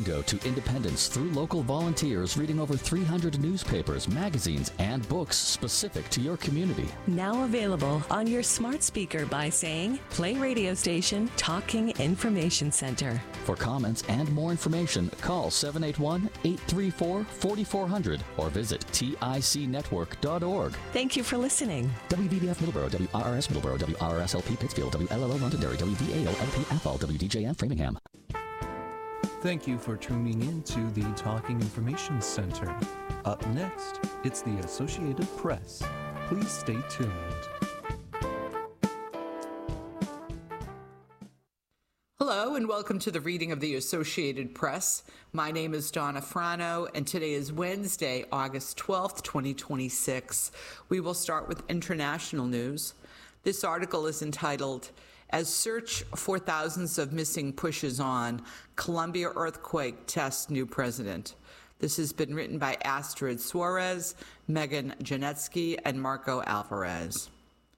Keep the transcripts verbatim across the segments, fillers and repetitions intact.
go to independence through local volunteers reading over three hundred newspapers, magazines, and books specific to your community. Now available on your smart speaker by saying, play radio station Talking Information Center. For comments and more information, call seven eight one, eight three four, four four zero zero or visit tic network dot org. Thank you for listening. W V B F Middleborough, W R R S Middleborough, W R R S L P Pittsfield, W L L O Londonderry, W V A O L P Athol, W D J M Framingham. Thank you for tuning in to the Talking Information Center. Up next, it's the Associated Press. Please stay tuned. Hello and welcome to the reading of the Associated Press. My name is Donna Frano and today is Wednesday, August twelfth, twenty twenty-six. We will start with international news. This article is entitled, As Search for Thousands of Missing Pushes On, Colombia Earthquake Tests New President. This has been written by Astrid Suarez, Megan Janetsky, and Marco Alvarez.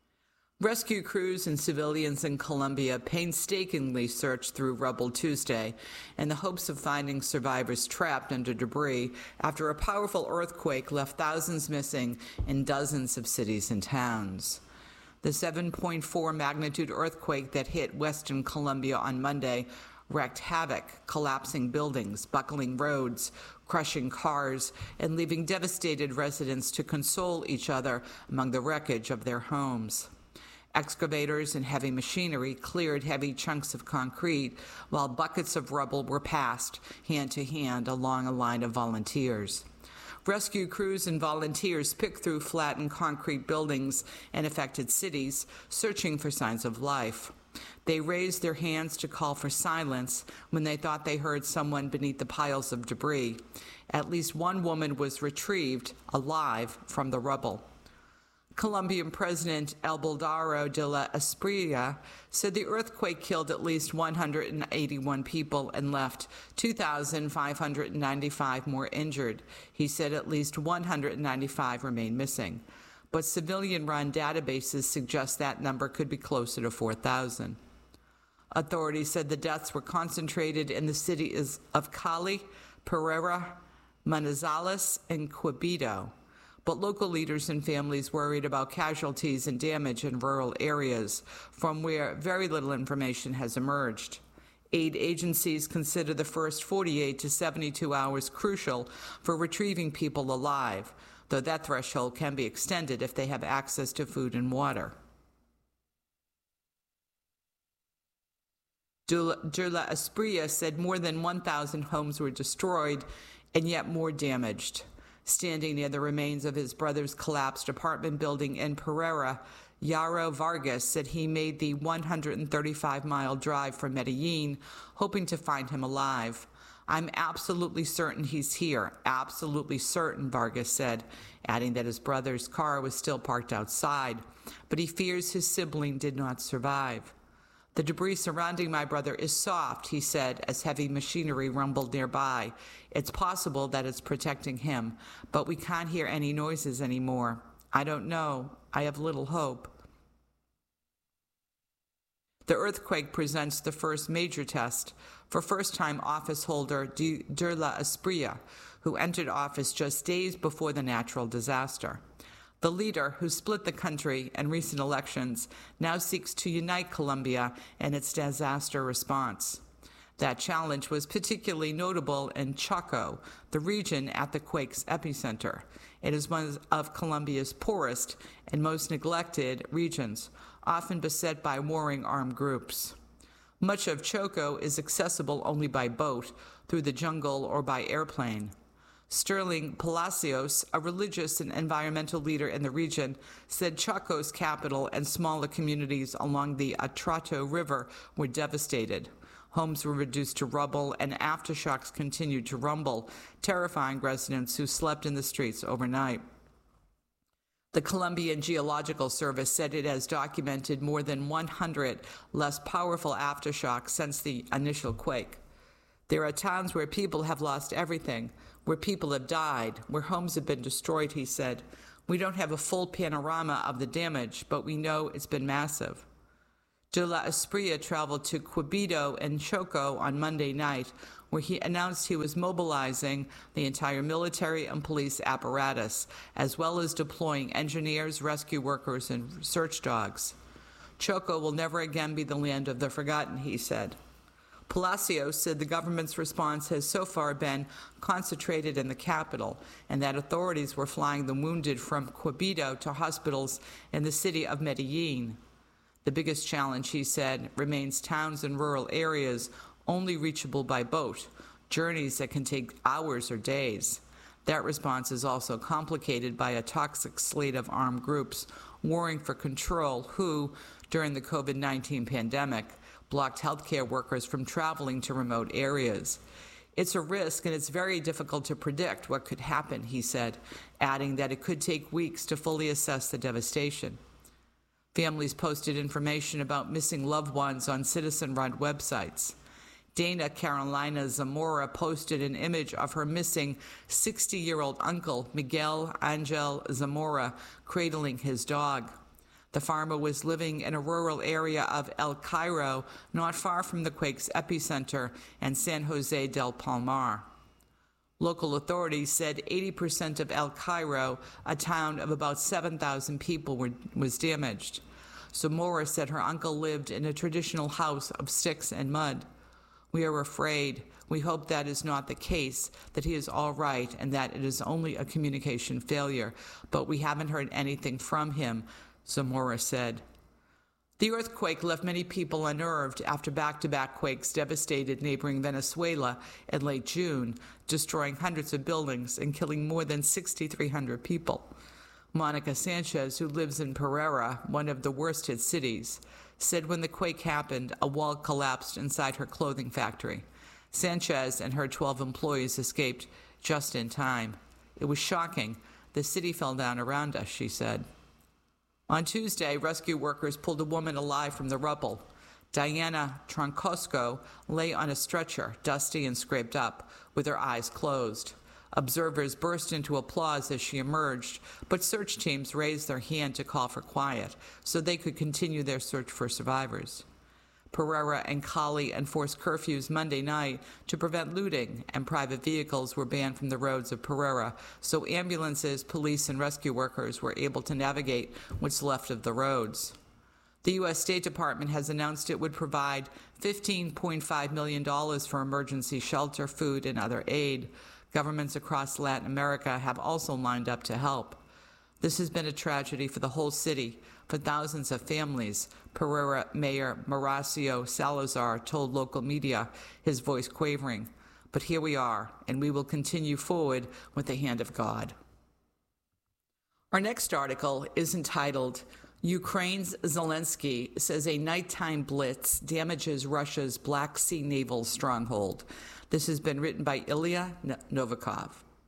Rescue crews and civilians in Colombia painstakingly searched through rubble Tuesday in the hopes of finding survivors trapped under debris after a powerful earthquake left thousands missing in dozens of cities and towns. The seven point four magnitude earthquake that hit western Colombia on Monday wreaked havoc, collapsing buildings, buckling roads, crushing cars, and leaving devastated residents to console each other among the wreckage of their homes. Excavators and heavy machinery cleared heavy chunks of concrete, while buckets of rubble were passed hand to hand along a line of volunteers. Rescue crews and volunteers picked through flattened concrete buildings in affected cities, searching for signs of life. They raised their hands to call for silence when they thought they heard someone beneath the piles of debris. At least one woman was retrieved alive from the rubble. Colombian President Abelardo de la Espriella said the earthquake killed at least one hundred eighty-one people and left two thousand five hundred ninety-five more injured. He said at least one hundred ninety-five remain missing, but civilian-run databases suggest that number could be closer to four thousand. Authorities said the deaths were concentrated in the cities of Cali, Pereira, Manizales, and Quibdó. But local leaders and families worried about casualties and damage in rural areas, from where very little information has emerged. Aid agencies consider the first forty-eight to seventy-two hours crucial for retrieving people alive, though that threshold can be extended if they have access to food and water. De la Espriella said more than one thousand homes were destroyed and yet more damaged. Standing near the remains of his brother's collapsed apartment building in Pereira, Yaro Vargas said he made the one hundred thirty-five mile drive from Medellin, hoping to find him alive. I'm absolutely certain he's here, absolutely certain, Vargas said, adding that his brother's car was still parked outside, but he fears his sibling did not survive. The debris surrounding my brother is soft, he said, as heavy machinery rumbled nearby. It's possible that it's protecting him, but we can't hear any noises anymore. I don't know. I have little hope. The earthquake presents the first major test for first-time office holder De la Espriella, who entered office just days before the natural disaster. The leader, who split the country in recent elections, now seeks to unite Colombia in its disaster response. That challenge was particularly notable in Chocó, the region at the quake's epicenter. It is one of Colombia's poorest and most neglected regions, often beset by warring armed groups. Much of Chocó is accessible only by boat, through the jungle, or by airplane. Sterling Palacios, a religious and environmental leader in the region, said Chocó's capital and smaller communities along the Atrato River were devastated. Homes were reduced to rubble, and aftershocks continued to rumble, terrifying residents who slept in the streets overnight. The Colombian Geological Service said it has documented more than one hundred less powerful aftershocks since the initial quake. There are towns where people have lost everything, where people have died, where homes have been destroyed, he said. We don't have a full panorama of the damage, but we know it's been massive. De la Espriella traveled to Quibdó and Choco on Monday night, where he announced he was mobilizing the entire military and police apparatus, as well as deploying engineers, rescue workers, and search dogs. Choco will never again be the land of the forgotten, he said. Palacios said the government's response has so far been concentrated in the capital, and that authorities were flying the wounded from Quibdó to hospitals in the city of Medellin. The biggest challenge, he said, remains towns and rural areas only reachable by boat, journeys that can take hours or days. That response is also complicated by a toxic slate of armed groups warring for control who, during the COVID nineteen pandemic, blocked healthcare workers from traveling to remote areas. It's a risk, and it's very difficult to predict what could happen, he said, adding that it could take weeks to fully assess the devastation. Families posted information about missing loved ones on citizen-run websites. Dana Carolina Zamora posted an image of her missing sixty-year-old uncle, Miguel Angel Zamora, cradling his dog. The farmer was living in a rural area of El Cairo, not far from the quake's epicenter and San Jose del Palmar. Local authorities said eighty percent of El Cairo, a town of about seven thousand people, were, was damaged. Zamora said her uncle lived in a traditional house of sticks and mud. We are afraid. We hope that is not the case, that he is all right, and that it is only a communication failure, but we haven't heard anything from him, Zamora said. The earthquake left many people unnerved after back-to-back quakes devastated neighboring Venezuela in late June, destroying hundreds of buildings and killing more than six thousand three hundred people. Monica Sanchez, who lives in Pereira, one of the worst-hit cities, said when the quake happened, a wall collapsed inside her clothing factory. Sanchez and her twelve employees escaped just in time. It was shocking. The city fell down around us, she said. On Tuesday, rescue workers pulled a woman alive from the rubble. Diana Troncosco lay on a stretcher, dusty and scraped up, with her eyes closed. Observers burst into applause as she emerged, but search teams raised their hand to call for quiet so they could continue their search for survivors. Pereira and Cali enforced curfews Monday night to prevent looting, and private vehicles were banned from the roads of Pereira, so ambulances, police, and rescue workers were able to navigate what's left of the roads. The U S State Department has announced it would provide fifteen point five million dollars for emergency shelter, food, and other aid. Governments across Latin America have also lined up to help. This has been a tragedy for the whole city, for thousands of families, Pereira Mayor Mauricio Salazar told local media, his voice quavering. But here we are, and we will continue forward with the hand of God. Our next article is entitled, Ukraine's Zelensky says a nighttime blitz damages Russia's Black Sea naval stronghold. This has been written by Ilya Novikov.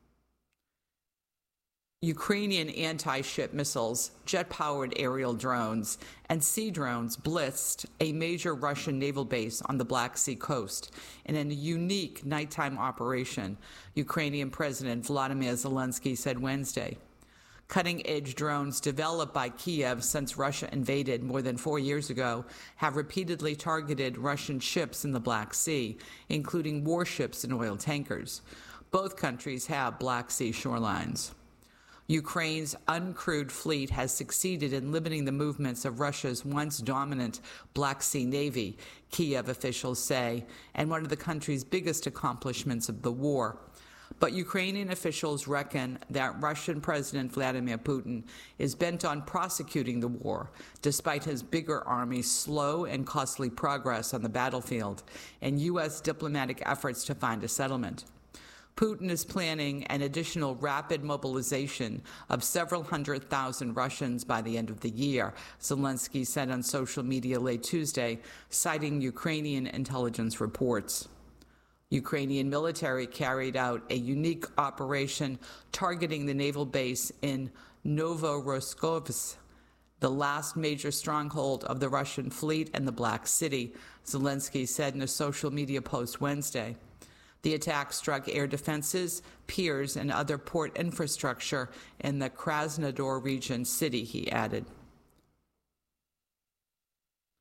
Ukrainian anti-ship missiles, jet-powered aerial drones, and sea drones blitzed a major Russian naval base on the Black Sea coast in a unique nighttime operation, Ukrainian President Volodymyr Zelensky said Wednesday. Cutting-edge drones developed by Kiev since Russia invaded more than four years ago have repeatedly targeted Russian ships in the Black Sea, including warships and oil tankers. Both countries have Black Sea shorelines. Ukraine's uncrewed fleet has succeeded in limiting the movements of Russia's once dominant Black Sea Navy, Kiev officials say, and one of the country's biggest accomplishments of the war. But Ukrainian officials reckon that Russian President Vladimir Putin is bent on prosecuting the war, despite his bigger army's slow and costly progress on the battlefield and U S diplomatic efforts to find a settlement. Putin is planning an additional rapid mobilization of several hundred thousand Russians by the end of the year, Zelensky said on social media late Tuesday, citing Ukrainian intelligence reports. Ukrainian military carried out a unique operation targeting the naval base in Novorossiysk, the last major stronghold of the Russian fleet and the Black Sea, Zelensky said in a social media post Wednesday. The attack struck air defenses, piers, and other port infrastructure in the Krasnodar region city, he added.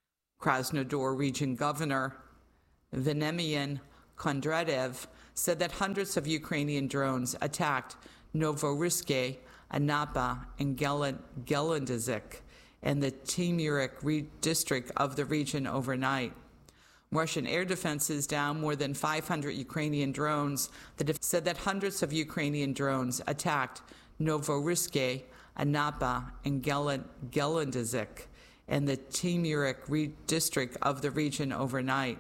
Krasnodar Region Governor Veniamin Kondratev said that hundreds of Ukrainian drones attacked Novorossiysk, Anapa, and Gelendzhik and the Temurik re- district of the region overnight. Russian air defenses downed more than five hundred Ukrainian drones. The def- said that hundreds of Ukrainian drones attacked Novorossiysk, Anapa, and Gelen- Gelendzhik and the Temurik re- district of the region overnight.